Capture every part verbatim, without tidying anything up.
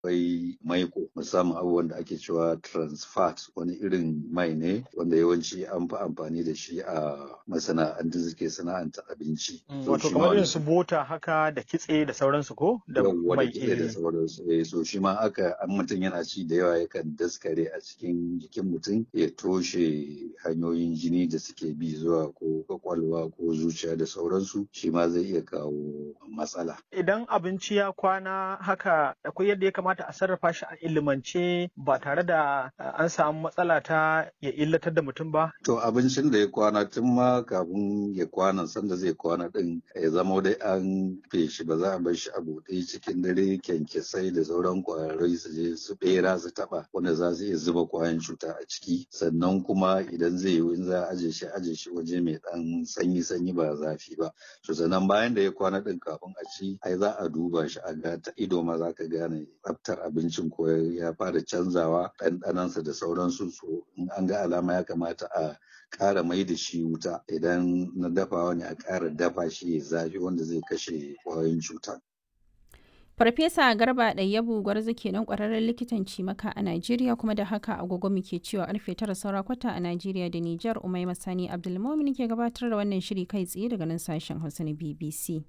akwai maiko musamman abubuwan da ake cewa trans fat, wani irin mai ne wanda yawanci an fi amfani da shi a masana'antu suke sana'anta abinci. Wato kamar irin su bota haka da kitse da sauransu ko da yawwa da mai kitse da sauransu. Eh, so shi ma aka an mutum yana ci da yawa yakan daskare a cikin jikin mutum ya toshe hanyoyin jini da suke bi zuwa ko kwakwalwa ko zuciya da sauransu, shi ma zai iya kawo matsala. Idan abinci ya kwana haka akwai yadda ya kamata a sarrafa shi a ilimance ba tare da an samu matsala ta ya illatar da mutum ba? To abincin da ya kwana tun ma kafin ya kwana sanda zai kwana din ya zama dai an feshi, ba za a bar shi a buɗe cikin dare kyankyasai da sauran ƙwarai su je su ɓera su taɓa wanda za su iya zuba ƙwayan cuta a ciki. Sannan kuma idan zai yiwu in za a aje shi aje shi waje mai ɗan sanyi sanyi ba zafi ba. To sannan bayan da ya kwana din kafin a ci ai za a duba shi a ga ta ido ma za ka gane tsaftar abincin ko ya fara canzawa ɗanɗanansa da sauransu. So in an ga alama ya kamata a ƙara mai da shi wuta, idan na dafawa ne a ƙara dafa shi ya zafi wanda zai kashe ƙwayoyin cuta. Farfesa Garba Ɗayyabu Gwarzo kenan ƙwararren likitan cimaka a Najeriya, kuma da haka agogo muke cewa karfe tara saura kwata a Najeriya da Nijar. Umaima Sani Abdulmumin ke gabatar da wannan shiri kai tsaye daga nan sashen Hausa na B B C.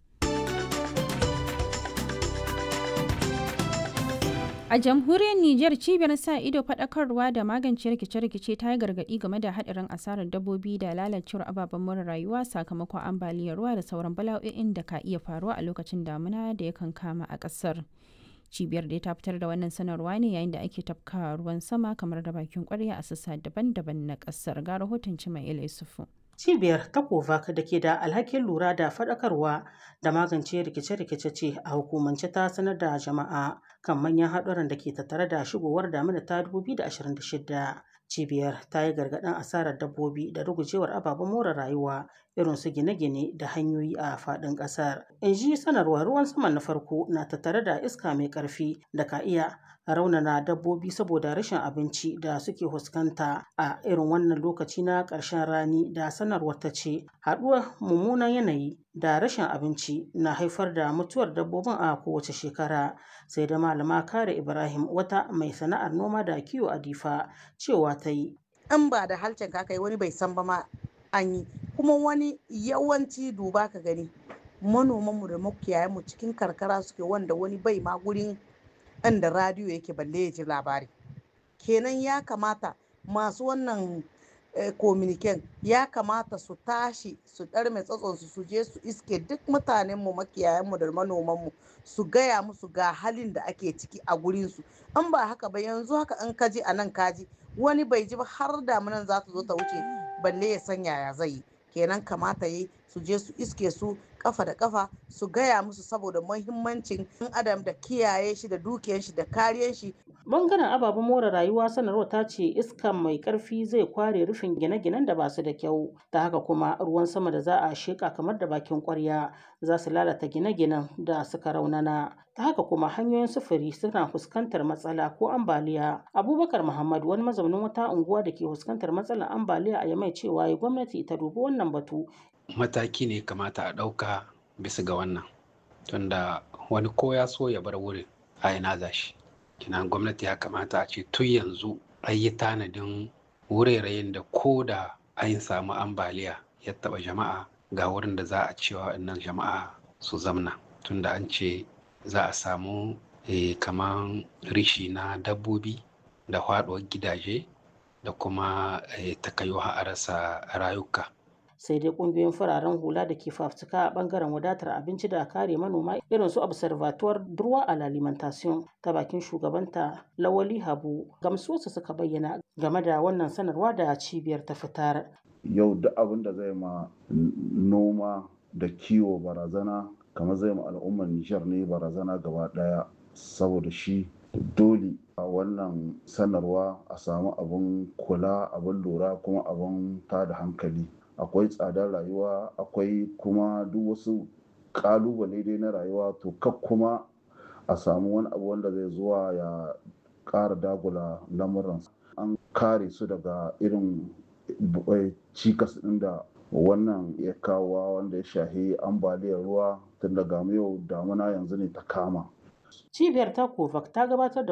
A jamhuriyar Nijar, cibiyar sa ido faɗakarwa da magance rikice-rikice ta yi gargaɗi game da haɗarin asarar dabbobi da lalacewar ababen more rayuwa sakamakon ambaliyar ruwa da sauran bala'o'in da ka iya faruwa a lokacin damuna da yakan kama a ƙasar. Cibiyar da ta fitar da wannan sanarwa ne yayin da ake tafka ruwan sama kamar da bakin ƙwarya a sassa daban-daban na ƙasar. Ga rahoton Cimail Yusufu. Cibiyar ta Kovac da ke da alhakin lura da faɗakarwa da magance rikice-rikice ce a hukumance ta sanar da jama'a kan manyan haɗuran da ke tattare da shigowar damina ta dubu biyu da ashirin da shida. Cibiyar ta yi gargaɗin asarar dabbobi da rugujewar ababen more rayuwa irin su gine-gine da hanyoyi a faɗin ƙasar. In ji sanarwar, ruwan sama na farko na tattare da iska mai ƙarfi da ka iya raunana dabbobi saboda rashin abinci da suke fuskanta a irin wannan lokaci na ƙarshen rani. Da sanarwar ta ce haɗuwar mummunan yanayi da rashin abinci na haifar da mutuwar dabbobin a kowace shekara. Sai da malama Kare Ibrahim, wata mai sana'ar noma da kiwo a Difa, cewa ta yi in ba da halcin ka kai wani bai san ba ma an yi, kuma wani yawanci duba ka gani manomanmu da makiyayanmu cikin karkara suke, wanda wani bai ma gurin inda radiyo yake balle ya ji labari. Kenan ya kamata masu wannan kominiken ya kamata su tashi su ɗarme tsatsonsu su je su iske duk mutanenmu makiyayanmu da manomanmu su gaya musu ga halin da ake ciki a gurinsu. In ba haka ba yanzu haka in kaji a nan kaji wani bai ji ba har damunan za ta zo ta wuce balle ya san yaya zai yi. Kenan kamata yi su je su iske su kafa da kafa su gaya musu saboda muhimmancin ɗan adam da kiyaye shi da dukiyar shi da kariyar shi. Bangaren ababen more rayuwa, sanarwar ta ce iska mai karfi zai kware rufin gine-ginen da ba su da kyau, ta haka kuma ruwan sama da za a sheka kamar da bakin kwarya za su lalata gine-ginen da suka raunana. Ta haka kuma hanyoyin sufuri suna fuskantar matsala ko ambaliya. Abubakar Muhammad, wani mazaunin wata unguwa da ke fuskantar matsalar ambaliya a Yamai, cewa gwamnati ta dubi wannan batu. Mataki ne kamata a ɗauka bisa ga wannan, tunda wani ko ya so ya bar wurin a ina za shi. Kina gwamnati ya kamata a ce tun yanzu an yi tanadin wuraren da ko da an samu ambaliya ya taɓa jama'a ga wurin da za a cewa wannan jama'a su zamna, tunda an ce za a samu eh, kaman rishi na dabbobi da faɗuwar gidaje da kuma eh, takayuwa a rasa rayuka. Sai dai kungiyoyin fararen hula da ke fafutuka a bangaren wadatar abinci da kare manoma irin su Observatoire Droit à l'Alimentation, ta bakin shugabanta Lawali Habu, gamsuwarsa suka bayyana game da wannan sanarwa da cibiyar ta fitar. Yau duk abin da zai ma noma da kiwo barazana kamar zai ma al'ummar Nijar ne barazana gaba daya, saboda shi dole a wannan sanarwa a samu abin kula, abin lura, kuma abin tada hankali. Akwai tsadar rayuwa, akwai kuma duk wasu kalubale dai na rayuwa, to kak kuma a samu wani abu wanda zai zuwa ya ƙara dagula lamuran. An kare su daga irin cikas ɗin da wannan ya kawo wanda ya shahi ambaliyar ruwa, tun daga yau damuna yanzu ne ta kama. Cibiyar ta COVAX ta gabatar da